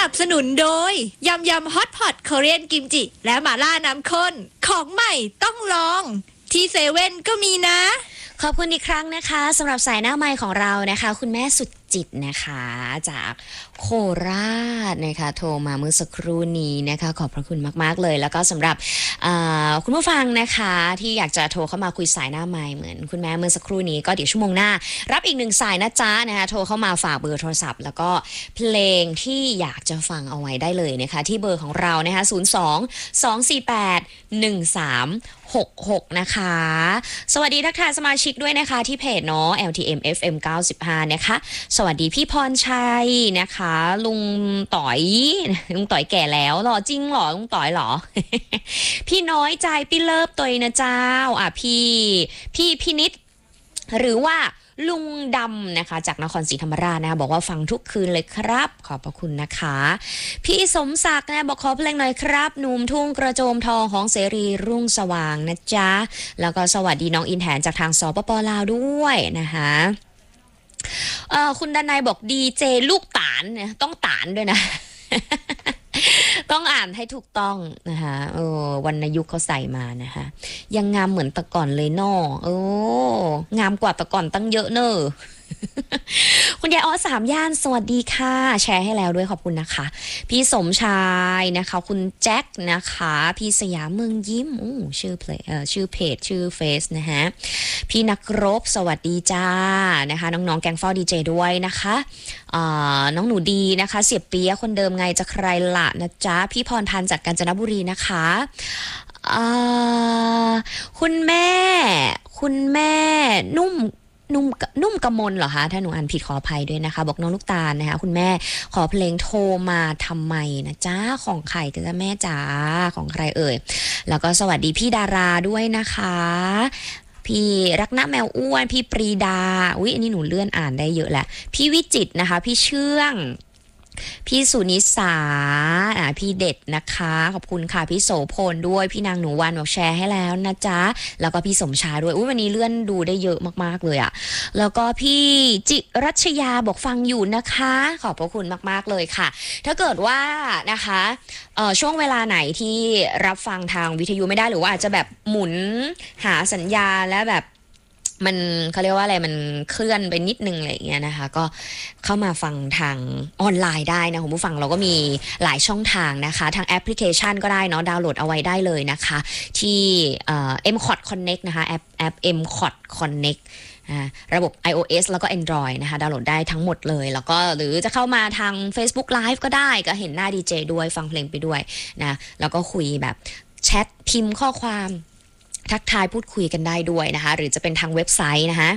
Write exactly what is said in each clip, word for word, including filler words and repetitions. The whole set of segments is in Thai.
นับสนุนโดยยำยำฮอตพอตคอเรียนกิมจิและหม่าล่าน้ำข้นของใหม่ต้องลองที่เซเว่นก็มีนะขอบคุณอีกครั้งนะคะสำหรับสายหน้าไมค์ของเรานะคะคุณแม่สุดจิตนะคะจากโคราชนะคะโทรมาเมื่อสักครู่นี้นะคะขอบพระคุณมากๆเลยแล้วก็สำหรับคุณผู้ฟังนะคะที่อยากจะโทรเข้ามาคุยสายหน้าไมค์เหมือนคุณแม่เมื่อสักครู่นี้ก็เดี๋ยวชั่วโมงหน้ารับอีกหนึ่งสายนะจ๊ะนะคะโทรเข้ามาฝากเบอร์โทรศัพท์แล้วก็เพลงที่อยากจะฟังเอาไว้ได้เลยนะคะที่เบอร์ของเรานะคะศูนย์ สอง สอง สี่ แปด หนึ่ง สาม หก หกนะคะสวัสดีทักทายสมาชิกด้วยนะคะที่เพจเนาะ แอล ที เอ็ม เอฟ เอ็ม เก้าสิบห้านะคะสวัสดีพี่พรชัยนะคะลุงต่อยลุงต่อยแก่แล้วหรอจริงหรอลุงต่อยหรอ พี่น้อยใจพี่เลิฟตัวนะเจ้าอ่ะพี่พี่พี่นิดหรือว่าลุงดำนะคะจากนครศรีธรรมราชนะคะบอกว่าฟังทุกคืนเลยครับขอบพระคุณนะคะพี่สมศักดิ์นะบอกขอเพลงหน่อยครับหนุ่มทุ่งกระโจมทองของเสรีรุ่งสว่างนะจ๊ะแล้วก็สวัสดีน้องอินแทนจากทางสปป.ลาวด้วยนะคะเอ่อคุณดนัยบอกดีเจลูกตาลเนี่ยต้องตาลด้วยนะ ต้องอ่านให้ถูกต้องนะคะเออวรรณยุกต์เขาใส่มานะคะยังงามเหมือนตะก่อนเลยนอโอ้งามกว่าตะก่อนตั้งเยอะเนอะ คุณยายอ้อสามย่านสวัสดีค่ะแชร์ให้แล้วด้วยขอบคุณนะคะพี่สมชายนะคะคุณแจ็คนะคะพี่สยามเมืองยิ้มอู้ชื่อเพลงเอ่อชื่อเพจชื่อเฟซนะฮะพี่นักรบสวัสดีจ้านะคะน้องๆแกงฟ้อดีเจด้วยนะคะอ่าน้องหนูดีนะคะเสียบเปียคนเดิมไงจะใครละนะจ๊ะพี่พรพันธ์จากกาญจนบุรีนะคะอ่าคุณแม่คุณแม่นุ่มนุ่มนุ่มกมลเหรอคะถ้าหนูอ่านผิดขออภัยด้วยนะคะบอกน้องลูกตาลนะคะคุณแม่ขอเพลงโทรมาทำไมนะจ้าของใครกันจ้าแม่จ๋าของใครเอ่ยแล้วก็สวัสดีพี่ดาราด้วยนะคะพี่รักนะแมวอ้วนพี่ปรีดาอุ๊ยอันนี้หนูเลื่อนอ่านได้เยอะแหละพี่วิจิตรนะคะพี่เชื่องพี่สุนิสาอ่าพี่เด็ดนะคะขอบคุณค่ะพี่โสพลด้วยพี่นางหนูวันบอกแชร์ให้แล้วนะจ๊ะแล้วก็พี่สมชายด้วยอุ๊ยวันนี้เลื่อนดูได้เยอะมากๆเลยอะแล้วก็พี่จิรัชยาบอกฟังอยู่นะคะขอบพระคุณมากๆเลยค่ะถ้าเกิดว่านะคะเอ่อช่วงเวลาไหนที่รับฟังทางวิทยุไม่ได้หรือว่าอาจจะแบบหมุนหาสัญญาและแบบมันเขาเรียกว่าอะไรมันเคลื่อนไปนิดนึงอะไรอย่างเงี้ยนะคะก็เข้ามาฟังทางออนไลน์ได้นะคุณผู้ฟังเราก็มีหลายช่องทางนะคะทางแอปพลิเคชันก็ได้เนาะดาวน์โหลดเอาไว้ได้เลยนะคะที่เอ่อ เอ็ม คอท Connect นะคะแอปแอป เอ็ม คอท Connect ระบบ iOS แล้วก็ Android นะคะดาวน์โหลดได้ทั้งหมดเลยแล้วก็หรือจะเข้ามาทาง Facebook Live ก็ได้ก็เห็นหน้าดีเจด้วยฟังเพลงไปด้วยนะแล้วก็คุยแบบแชทพิมพ์ข้อความทักทายพูดคุยกันได้ด้วยนะคะหรือจะเป็นทางเว็บไซต์นะคะ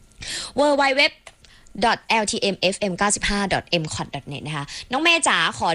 ดับเบิลยู ดับเบิลยู ดับเบิลยู ดอท แอล ที เอ็ม เอฟ เอ็ม เก้าสิบห้า ดอท เอ็ม คอท ดอท เน็ต นะคะน้องเมย์จ๋าขอ